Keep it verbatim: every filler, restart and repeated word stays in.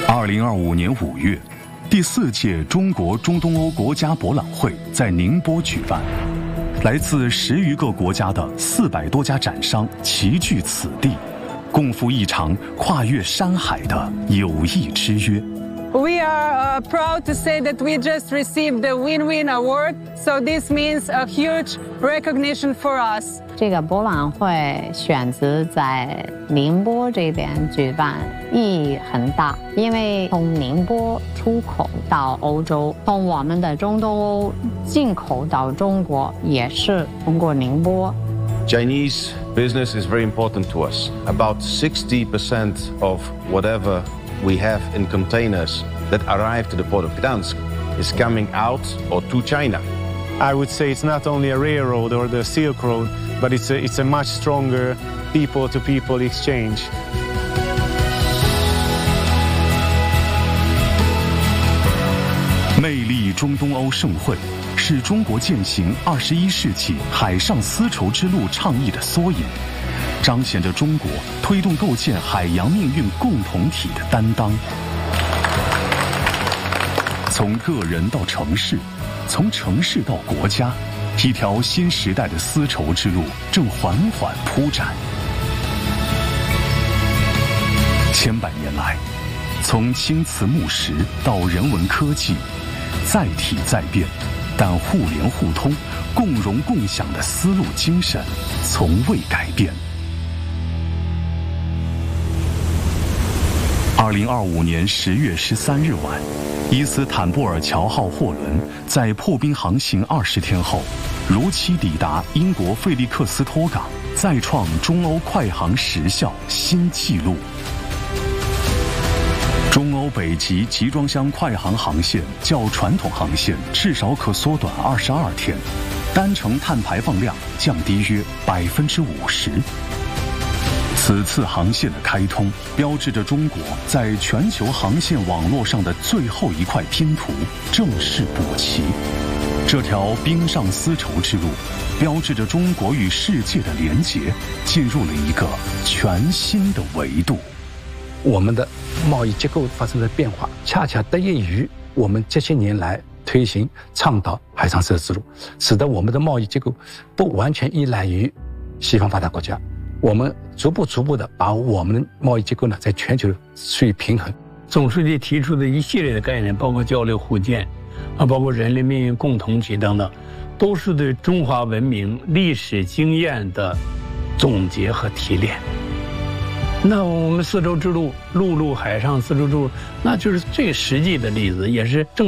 二零二五年五月，第四届中国中东欧国家博览会在宁波举办，来自十余个国家的四百多家展商齐聚此地，共赴一场跨越山海的友谊之约。 We are uh, proud to say that we just received the Win-Win Award, so this means a huge recognition for us. 这个博览会选择在宁波这边举办意义很大，因为从宁波出口到欧洲，从我们的中东欧进口到中国也是通过宁波。 Chinese business is very important to us. About sixty percent of whatever we have in containers that arrive to the port of Gdansk is coming out or to China. I would say it's not only a railroad or the Silk Road, but it's a, it's a much stronger people-to-people exchange. 魅力中东欧盛会是中国践行二十一世纪海上丝绸之路倡议的缩影，彰显着中国推动构建海洋命运共同体的担当。从个人到城市，从城市到国家，一条新时代的丝绸之路正缓缓铺展。千百年来，从青瓷木石到人文科技，载体在变，但互联互通、共荣共享的丝路精神从未改变。二零二五年十月十三日晚，伊斯坦布尔桥号货轮在破冰航行二十天后，如期抵达英国费利克斯托港，再创中欧快航时效新纪录。中欧北极集装箱快航航线较传统航线至少可缩短二十二天，单程碳排放量降低约百分之五十。此次航线的开通，标志着中国在全球航线网络上的最后一块拼图正式补齐。这条冰上丝绸之路，标志着中国与世界的连结进入了一个全新的维度。 我们的贸易结构发生了变化，恰恰得益于我们这些年来推行倡导海上丝绸之路，使得我们的贸易结构不完全依赖于西方发达国家。我们逐步逐步的把我们的贸易结构呢，在全球趋于平衡。 总书记提出的一系列的概念，包括交流互鉴，啊，包括人类命运共同体等等，都是对中华文明历史经验的总结和提炼。那我们丝绸之路，陆路海上丝绸之路，那就是最实际的例子，也是正